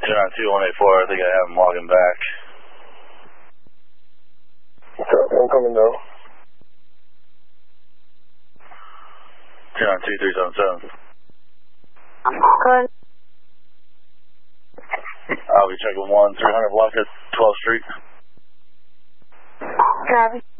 292-184, I think I have him logging back. Okay, I'm coming now. 292-377. Good. I'll be checking 1300 block at 12th Street. Copy.